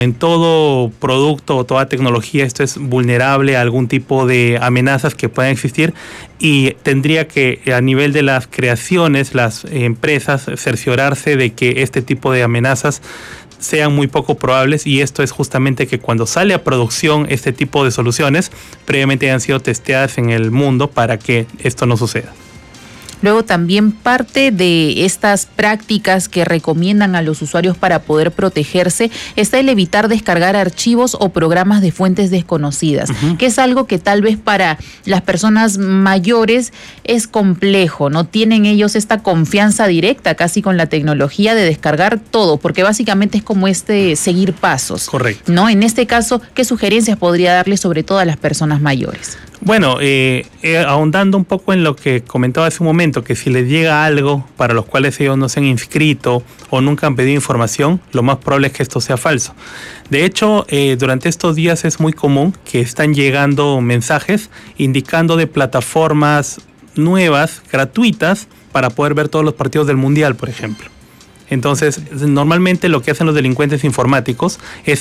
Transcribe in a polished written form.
En todo producto o toda tecnología esto es vulnerable a algún tipo de amenazas que puedan existir y tendría que a nivel de las creaciones, las empresas cerciorarse de que este tipo de amenazas sean muy poco probables, y esto es justamente que cuando sale a producción este tipo de soluciones previamente hayan sido testeadas en el mundo para que esto no suceda. Luego también parte de estas prácticas que recomiendan a los usuarios para poder protegerse está el evitar descargar archivos o programas de fuentes desconocidas, que es algo que tal vez para las personas mayores es complejo, no tienen ellos esta confianza directa casi con la tecnología de descargar todo, porque básicamente es como seguir pasos. Correcto. ¿No? En este caso, ¿qué sugerencias podría darle sobre todo a las personas mayores? Bueno, ahondando un poco en lo que comentaba hace un momento, que si les llega algo para los cuales ellos no se han inscrito o nunca han pedido información, lo más probable es que esto sea falso. De hecho, durante estos días es muy común que están llegando mensajes indicando de plataformas nuevas, gratuitas, para poder ver todos los partidos del Mundial, por ejemplo. Entonces, normalmente lo que hacen los delincuentes informáticos es